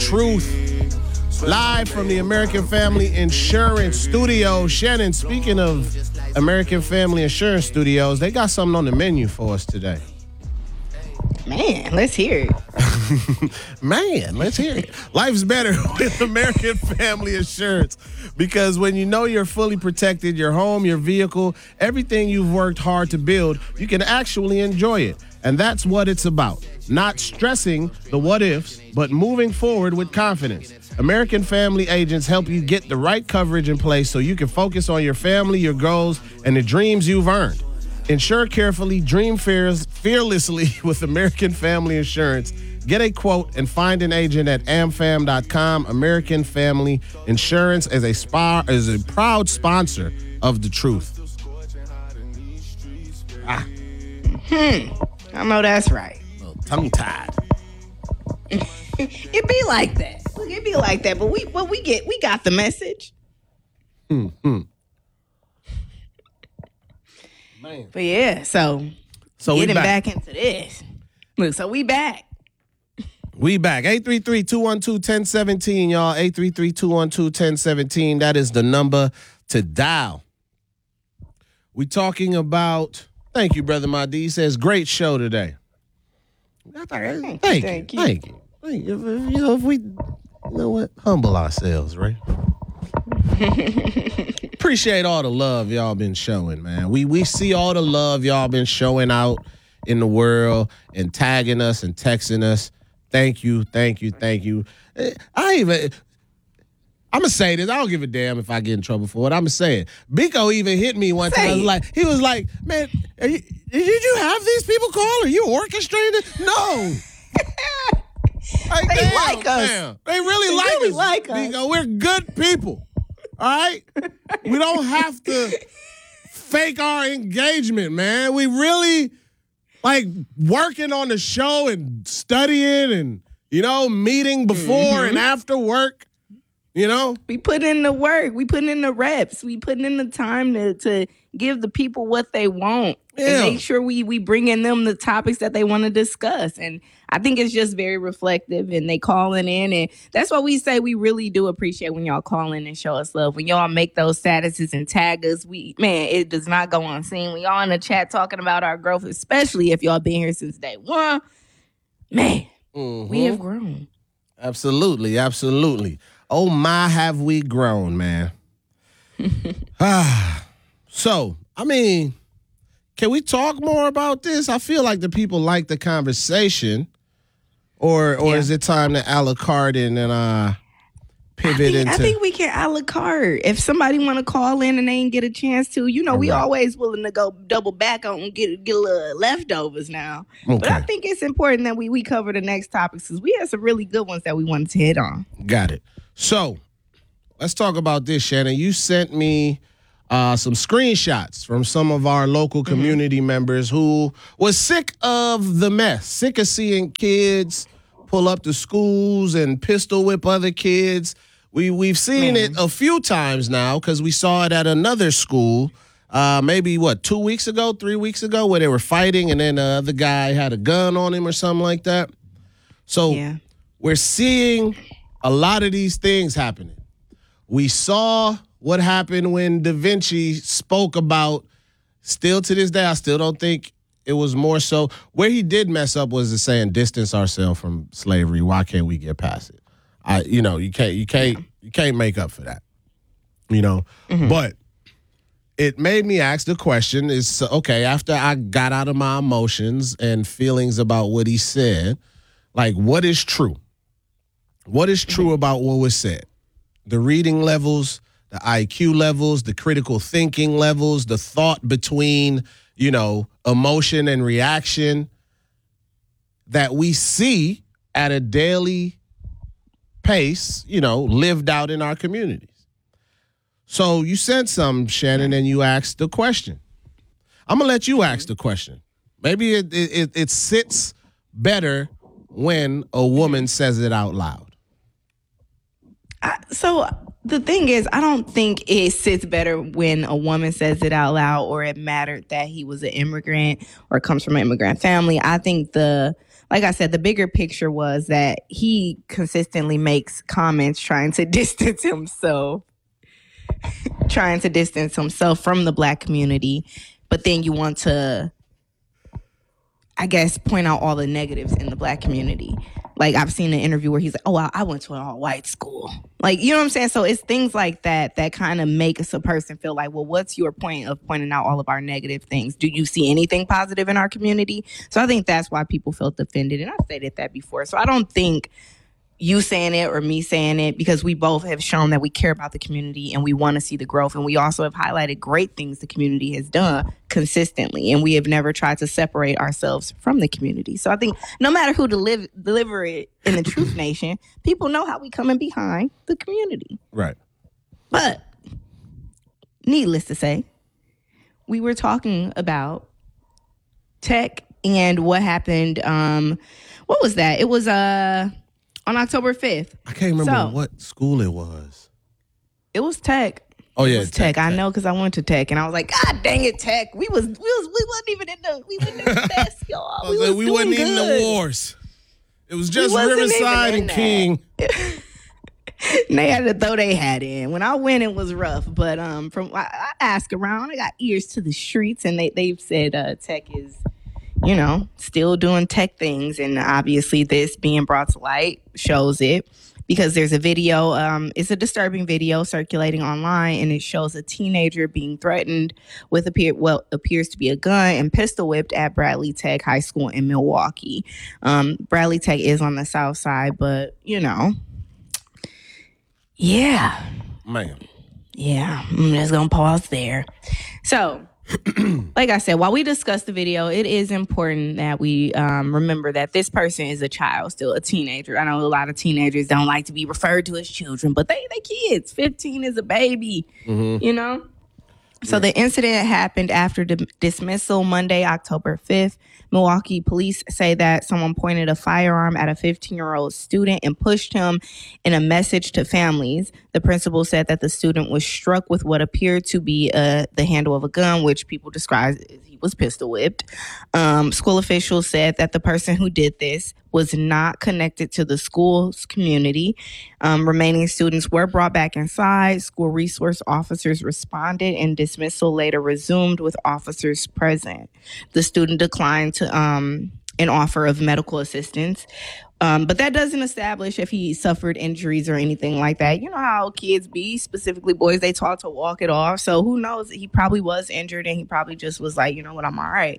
Truth. Live from the American Family Insurance Studio. Shannon, speaking of American Family Insurance Studios, they got something on the menu for us today. Man, let's hear it. Man, let's hear it. Life's better with American Family Insurance because when you know you're fully protected, your home, your vehicle, everything you've worked hard to build, you can actually enjoy it. And that's what it's about. Not stressing the what ifs, but moving forward with confidence. American Family agents help you get the right coverage in place so you can focus on your family, your goals, and the dreams you've earned. Insure carefully, dream fearlessly with American Family Insurance. Get a quote and find an agent at amfam.com. American Family Insurance is a proud sponsor of The Truth. I know that's right. Tongue tied. It be like that. Look, it be like that. But we got the message. Man. But yeah, so getting back into this. Look, so we back. We back. 833-212-1017, y'all. 833-212-1017. That is the number to dial. We talking about, thank you, Brother Mahdi. He says, great show today. Thank you. You know, if we, you know what, humble ourselves, right? Appreciate all the love y'all been showing, man. We see all the love y'all been showing out in the world and tagging us and texting us. Thank you. I'm gonna say this. I don't give a damn if I get in trouble for it. I'm gonna say it. Biko even hit me one time. He was like, man, did you have these people call? Are you orchestrating it? No. They like us. Man. They really like us. Biko, we're good people. All right? We don't have to fake our engagement, man. We really like working on the show and studying and, you know, meeting before and after work, you know? We put in the work. We put in the reps. We put in the time to give the people what they want and make sure we bring in them the topics that they want to discuss. And I think it's just very reflective and they calling in. And that's what we say. We really do appreciate when y'all call in and show us love. When y'all make those statuses and tag us, it does not go unseen. We all in the chat talking about our growth, especially if y'all been here since day one. Man, we have grown. Absolutely. Oh my, have we grown, man. So, I mean, can we talk more about this? I feel like the people like the conversation. Or is it time to a la carte and then pivot into... I think we can a la carte. If somebody want to call in and they ain't get a chance to, you know, we always willing to go double back on and get a little leftovers now. Okay. But I think it's important that we cover the next topics because we have some really good ones that we wanted to hit on. Got it. So, let's talk about this, Shannon. You sent me some screenshots from some of our local community members who was sick of the mess, sick of seeing kids pull up to schools and pistol whip other kids. We've seen it a few times now because we saw it at another school, maybe 2 weeks ago, 3 weeks ago, where they were fighting and then the other guy had a gun on him or something like that. So we're seeing a lot of these things happening. We saw what happened when Da Vinci spoke about, still to this day, I still don't think it was more so. Where he did mess up was the saying, distance ourselves from slavery. Why can't we get past it? You can't make up for that. You know? But it made me ask the question is, okay, after I got out of my emotions and feelings about what he said, like, what is true? What is true about what was said? The reading levels, the IQ levels, the critical thinking levels, the thought between, you know, emotion and reaction that we see at a daily pace, you know, lived out in our communities. So you sent some, Shannon, and you asked the question. I'm going to let you ask the question. Maybe it sits better when a woman says it out loud. So the thing is, I don't think it sits better when a woman says it out loud or it mattered that he was an immigrant or comes from an immigrant family. I think the like I said, the bigger picture was that he consistently makes comments trying to distance himself from the Black community. But then you want to, I guess, point out all the negatives in the Black community. Like, I've seen an interview where he's like, oh, I went to an all-white school. Like, you know what I'm saying? So it's things like that kind of make a person feel like, well, what's your point of pointing out all of our negative things? Do you see anything positive in our community? So I think that's why people felt offended. And I've stated that before. So I don't think you saying it or me saying it, because we both have shown that we care about the community and we want to see the growth. And we also have highlighted great things the community has done consistently. And we have never tried to separate ourselves from the community. So I think no matter who deliver it in the Truth Nation, people know how we coming behind the community. Right. But needless to say, we were talking about tech and what happened. What was that? It was on October 5th. I can't remember what school it was. It was Tech. Oh yeah, it was Tech. I know because I went to Tech, and I was like, God dang it, Tech. We wasn't even in the best, y'all. We wasn't in the wars. It was just Riverside and King. And they had to throw their hat in. When I went, it was rough. But I asked around. I got ears to the streets, and they've said Tech is, still doing tech things. And obviously this being brought to light shows it, because there's a video. It's a disturbing video circulating online, and it shows a teenager being threatened with appears to be a gun and pistol whipped at Bradley Tech High School in Milwaukee. Bradley Tech is on the south side, but yeah. Man. Yeah, I'm just going to pause there. So, like I said, while we discuss the video, it is important that we remember that this person is a child, still a teenager. I know a lot of teenagers don't like to be referred to as children, but they kids. 15 is a baby, So the incident happened after dismissal Monday, October 5th. Milwaukee police say that someone pointed a firearm at a 15-year-old student and pushed him in a message to families. The principal said that the student was struck with what appeared to be the handle of a gun, which people described as he was pistol whipped. School officials said that the person who did this was not connected to the school's community. Remaining students were brought back inside. School resource officers responded, and dismissal later resumed with officers present. The student declined to an offer of medical assistance. But that doesn't establish if he suffered injuries or anything like that. You know how kids be, specifically boys, they taught to walk it off. So who knows? He probably was injured, and he probably just was like, you know what, I'm all right.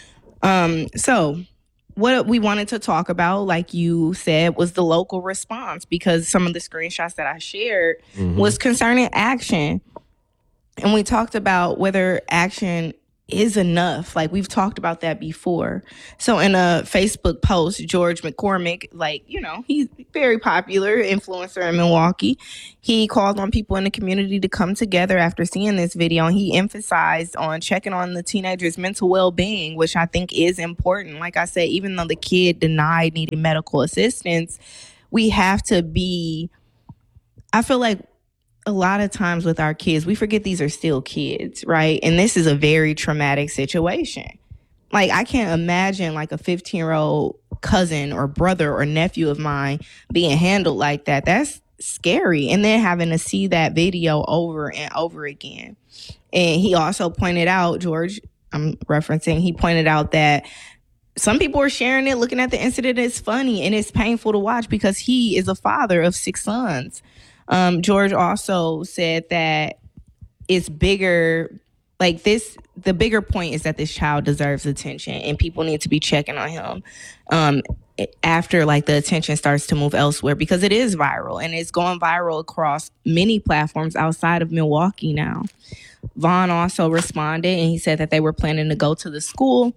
So what we wanted to talk about, like you said, was the local response, because some of the screenshots that I shared was concerning action. And we talked about whether action is enough. Like, we've talked about that before. So in a Facebook post, George McCormick, he's a very popular influencer in Milwaukee. He called on people in the community to come together after seeing this video, and he emphasized on checking on the teenager's mental well-being, which I think is important. Like I said, even though the kid denied needing medical assistance, we have to be, I feel like a lot of times with our kids, we forget these are still kids, right? And this is a very traumatic situation. Like, I can't imagine like a 15-year-old cousin or brother or nephew of mine being handled like that. That's scary. And then having to see that video over and over again. And he also pointed out, George, I'm referencing, he pointed out that some people are sharing it, looking at the incident as funny, and it's painful to watch because he is a father of 6 sons. George also said that it's bigger, like this, the bigger point is that this child deserves attention, and people need to be checking on him after like the attention starts to move elsewhere, because it is viral, and it's going viral across many platforms outside of Milwaukee now. Vaughn also responded, and he said that they were planning to go to the school,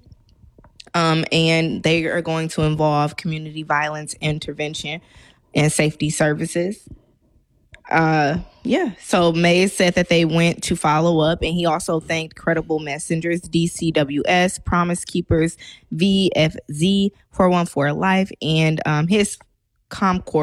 and they are going to involve community violence intervention and safety services. So Mays said that they went to follow up, and he also thanked Credible Messengers, DCWS, Promise Keepers, VFZ, 414 Life, and his ComCorp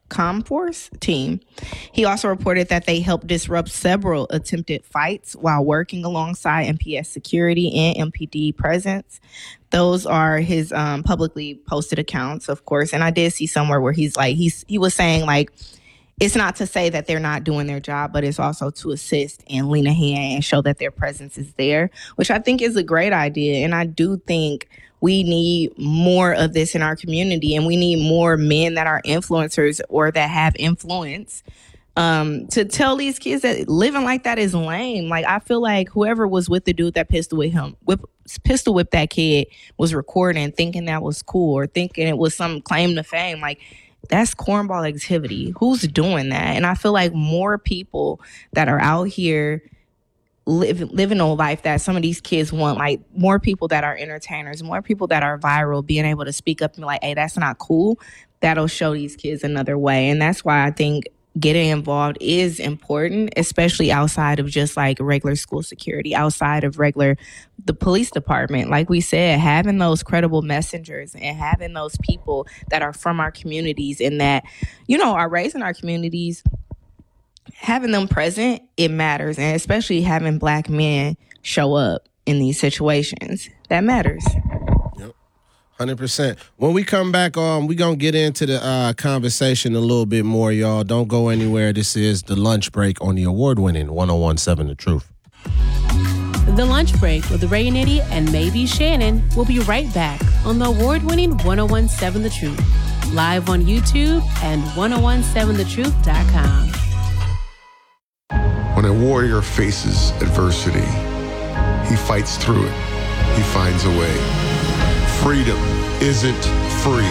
Comforce team. He also reported that they helped disrupt several attempted fights while working alongside MPS security and MPD presence. Those are his publicly posted accounts, of course. And I did see somewhere where he was saying like, it's not to say that they're not doing their job, but it's also to assist and lend a hand and show that their presence is there, which I think is a great idea. And I do think we need more of this in our community, and we need more men that are influencers or that have influence to tell these kids that living like that is lame. Like, I feel like whoever was with the dude that pistol whipped that kid was recording, thinking that was cool, or thinking it was some claim to fame. Like, that's cornball activity. Who's doing that? And I feel like more people that are out here living a life that some of these kids want, like more people that are entertainers, more people that are viral, being able to speak up and be like, hey, that's not cool. That'll show these kids another way. And that's why I think getting involved is important, especially outside of just like regular school security, outside of the police department. Like we said, having those credible messengers and having those people that are from our communities and that, are raised in our communities, having them present, it matters. And especially having Black men show up in these situations, that matters. Yep, 100%. When we come back on, we're going to get into the conversation a little bit more, y'all. Don't go anywhere. This is The Lunch Break on the award-winning 101.7 The Truth. The Lunch Break with Ray Nitty and Maybe Shannon will be right back on the award-winning 101.7 The Truth, live on YouTube and 1017thetruth.com. When a warrior faces adversity, he fights through it. He finds a way. Freedom isn't free.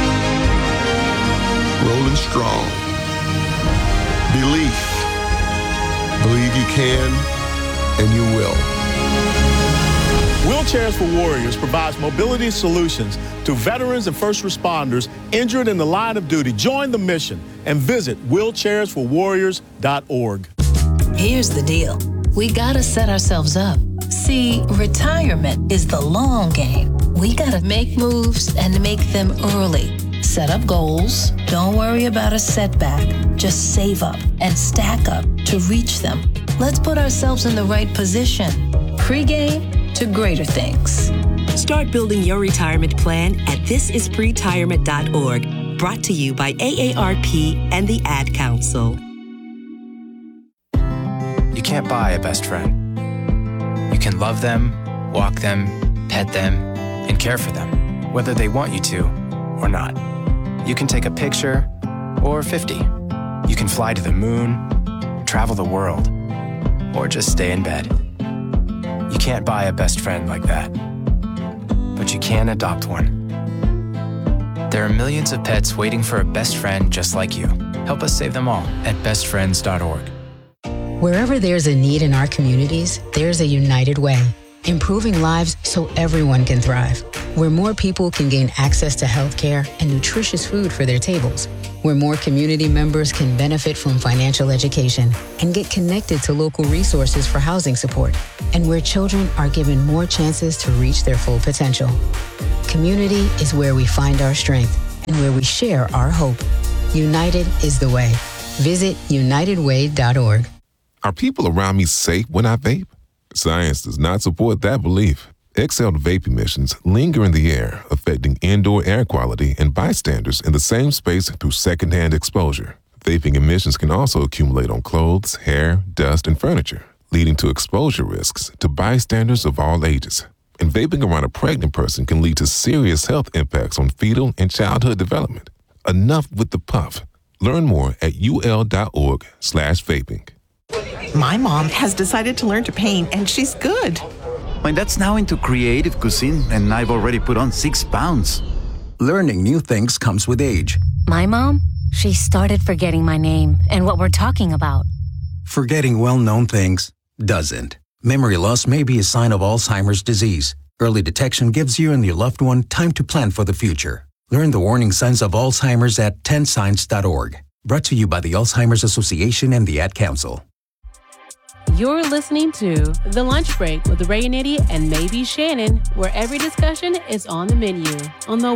Rolling strong. Belief. Believe you can, and you will. Wheelchairs for Warriors provides mobility solutions to veterans and first responders injured in the line of duty. Join the mission and visit wheelchairsforwarriors.org. Here's the deal. We gotta set ourselves up. See, retirement is the long game. We gotta make moves and make them early. Set up goals. Don't worry about a setback. Just save up and stack up to reach them. Let's put ourselves in the right position. Pre-game to greater things. Start building your retirement plan at thisispretirement.org. Brought to you by AARP and the Ad Council. You can't buy a best friend. You can love them, walk them, pet them, and care for them, whether they want you to or not. You can take a picture or 50. You can fly to the moon, travel the world, or just stay in bed. You can't buy a best friend like that, but you can adopt one. There are millions of pets waiting for a best friend just like you. Help us save them all at bestfriends.org. Wherever there's a need in our communities, there's a United Way, improving lives so everyone can thrive. Where more people can gain access to healthcare and nutritious food for their tables. Where more community members can benefit from financial education and get connected to local resources for housing support. And where children are given more chances to reach their full potential. Community is where we find our strength and where we share our hope. United is the way. Visit unitedway.org. Are people around me safe when I vape? Science does not support that belief. Exhaled vape emissions linger in the air, affecting indoor air quality and bystanders in the same space through secondhand exposure. Vaping emissions can also accumulate on clothes, hair, dust, and furniture, leading to exposure risks to bystanders of all ages. And vaping around a pregnant person can lead to serious health impacts on fetal and childhood development. Enough with the puff. Learn more at ul.org/vaping. My mom has decided to learn to paint, and she's good. My dad's now into creative cuisine, and I've already put on 6 pounds. Learning new things comes with age. My mom, she started forgetting my name and what we're talking about. Forgetting well-known things doesn't. Memory loss may be a sign of Alzheimer's disease. Early detection gives you and your loved one time to plan for the future. Learn the warning signs of Alzheimer's at 10signs.org. Brought to you by the Alzheimer's Association and the Ad Council. You're listening to The Lunch Break with Ray Nitty and Maybe Shannon, where every discussion is on the menu on the